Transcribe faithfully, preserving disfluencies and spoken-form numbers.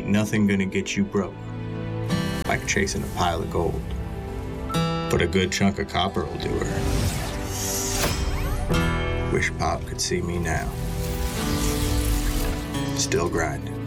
Ain't nothing gonna get you broke like chasing a pile of gold. But a good chunk of copper will do her. Wish Pop could see me now. Still grinding.